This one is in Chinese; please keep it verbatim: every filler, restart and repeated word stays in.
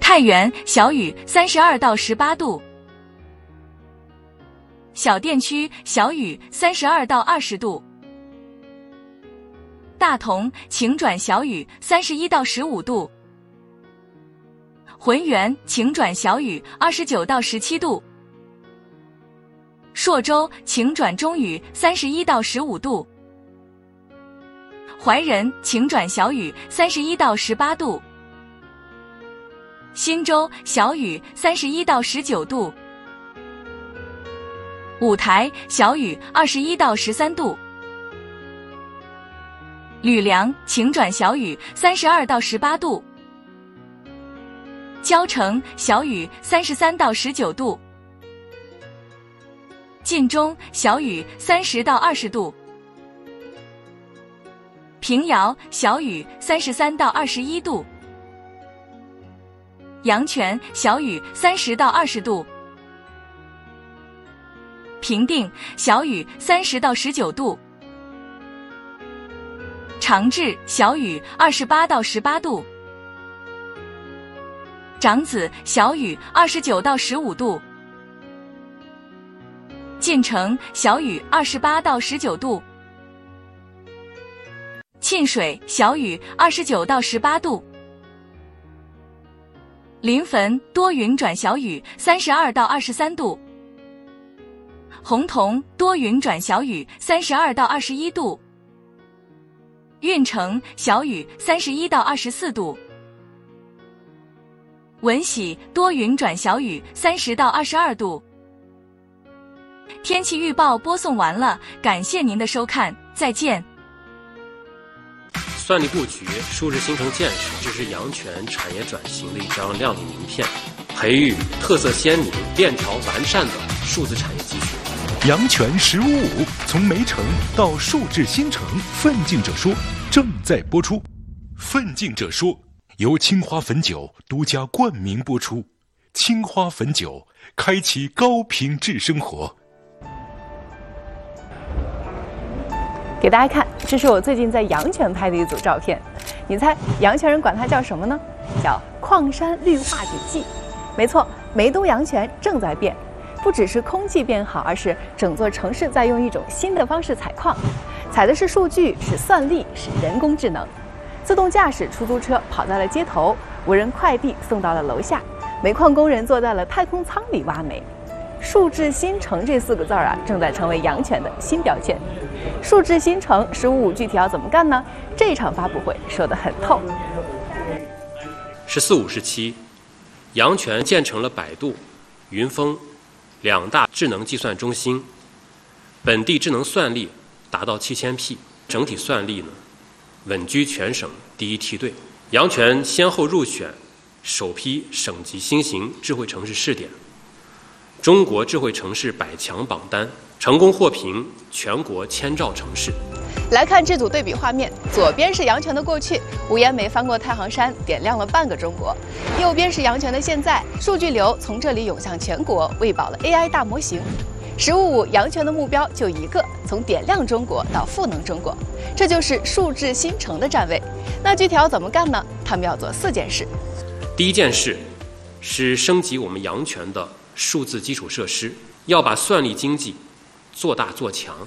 太原小雨三十二到十八度，小店区小雨三十二到二十度，大同晴转小雨三十一到十五度，浑源晴转小雨二十九到十七度，朔州晴转中雨三十一到十五度，怀仁晴转小雨三十一到十八度，忻州小雨三十一到十九度，五台小雨二十一到十三度，吕梁晴转小雨三十二到十八度，交城小雨三十三到十九度，晋中小雨三十到二十度，平遥小雨三十三到二十一度，阳泉小雨三十到二十度，平定小雨三十到十九度，长治小雨二十八到十八度，长子小雨二十九到十五度，晋城小雨二十八到十九度，沁水小雨二十九到十八度，临汾多云转小雨三十二到二十三度，洪洞多云转小雨三十二到二十一度，运城小雨三十一到二十四度，闻喜多云转小雨三十到二十二度。天气预报播送完了，感谢您的收看，再见。 算力布局、数字新城建设，这是阳泉产业转型的一张亮丽名片，培育特色鲜明、链条完善的数字产业基础。 阳泉十五五从煤城到数字新城，奋进者说正在播出。奋进者说由青花汾酒独家冠名播出。青花汾酒，开启高品质生活。 给大家看，这是我最近在阳泉拍的一组照片。你猜阳泉人管它叫什么呢？叫矿山绿化底记。没错，梅东阳泉正在变，不只是空气变好，而是整座城市在用一种新的方式采矿，采的是数据，是算力，是人工智能。自动驾驶出租车跑在了街头，无人快递送到了楼下，煤矿工人坐在了太空舱里挖煤。数字新城这四个字儿啊，正在成为阳泉的新标签。数字新城十五五具体要怎么干呢？这场发布会说得很透。 十四五时期，阳泉建成了百度、云峰两大智能计算中心，本地智能算力达到七千 P， 整体算力呢稳居全省第一梯队。阳泉先后入选首批省级新型智慧城市试点、中国智慧城市百强榜单，成功获评全国千兆城市。 来看这组对比画面，左边是阳泉的过去，无烟煤翻过太行山，点亮了半个中国；右边是阳泉的现在，数据流从这里涌向全国，喂饱了 A I 大模型。十五五阳泉的目标就一个，从点亮中国到赋能中国，这就是数字新城的站位。那具体要怎么干呢？他们要做四件事。 第一件事是升级我们阳泉的数字基础设施，要把算力经济做大做强。